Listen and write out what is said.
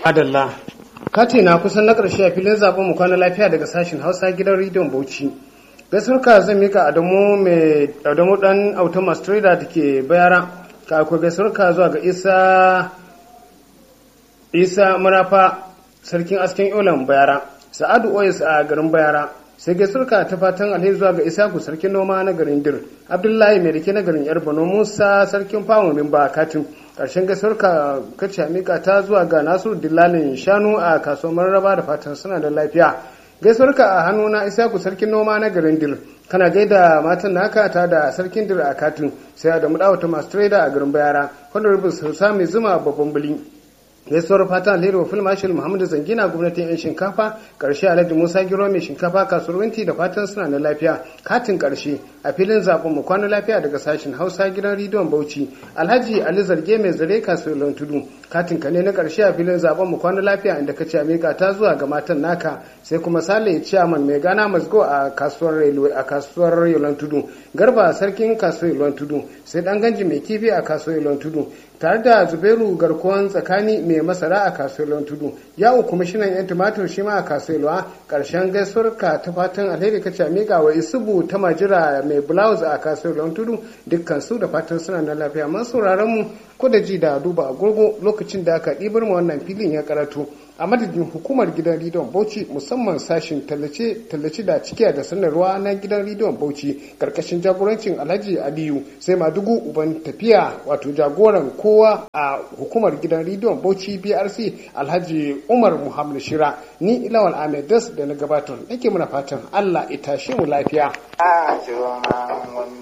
Adalla. Kati na kusan na ƙarshe a filin zaben mu kwana lafiya daga sashen Hausa gidan rediyon Bauchi. Gaisuwar zan mika Adamu dan Automas Trader da ke Bayara. Ka akwai gaisuwar zuwa ga Isa Marafa sarkin asken Yolan Bayara. Sa'adu Oyes a garin Bayara. Sai gaisuwar ta fatan alheri zuwa ga Isaku sarkin noma na garin Dir. Abdullahi mai rike na garin Yarbano Musa sarkin fawomin ba katin. Ƙarshen gaisuwar kace mika ta zuwa ga Nasiru Dillalin Shanu a kasuwar Mararaba da fatan suna da lafiya. Gaisuwar a hannu na Isaku sarkin noma na garin Dir. Kana gaida matan naka ta da sarkin Dir a katin sai Adamu Dawata Master Trader a garin Bayara. Honorable Hausa mai zuma babban buli. Gaisuwar fatan alheri wa Filmashil Muhammadu Zangina gwamnatin 'yan shinkafa ƙarshe Alhaji Musa Giro mai shinkafa kasuwar Winti da fatan suna da lafiya. Katin ƙarshe a filin zaɓen mu kwana lafiya daga sashen Hausa gidan rediyon Bauchi. Alhaji Ali Zarge mai zare kasuwar Tudu. Katin ka ne na ƙarshe a filin zaɓen mu kwana lafiya inda ka ce Amika ta zuwa ga matan naka sai kuma Sale Ciyaman mai gana Masgo a kasuwar Yolan Tudu. Garba sarkin kasuwar Yolan Tudu sai dan ganji mai kifi a kasuwar Yolan Tudu. Tare da Zubairu garkuwan tsakani mai masara a kasuwar Tudu. Yawo kwamishinan 'yan tumatur shi ma a kasuwar ƙarshen gaisuwar ka ta fatan alheri ka ce Amika wa Isubu ta majira mai blouse a kasuwar Tudu dukkan su da fatan suna na lafiya. Man sauraron mu ko da ji da duba agogo lokacin da aka ɗibar mu wannan filin ya karatu. A madadin hukumar gidan rediyon Bauchi musamman sashin tallace da cikiya da sanarwa na gidan rediyon Bauchi karkashin jagorancin Alhaji Aliyu sai Madugu uban tafiya wato jagoran kowa a hukumar gidan rediyon Bauchi BRC Alhaji Umar Muhammad Shira ni Ilawal Ahmed Das da na gabatar nake muna fatan Allah ya tashe mu lafiya.